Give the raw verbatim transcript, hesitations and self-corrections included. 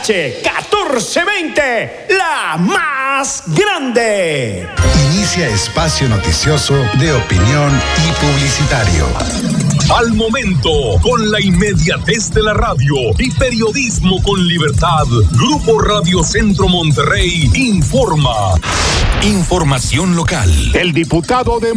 H catorce veinte, la más grande. Inicia espacio noticioso de opinión y publicitario. Al momento, con la inmediatez de la radio y periodismo con libertad, Grupo Radio Centro Monterrey informa. Información local. El diputado de